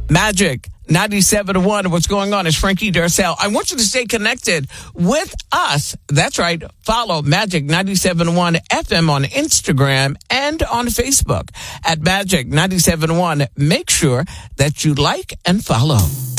Magic 97.1. What's going on? It's Frankie Darcell. I want you to stay connected with us. That's right. Follow Magic 97.1 FM on Instagram and on Facebook at Magic 97.1. Make sure that you like and follow.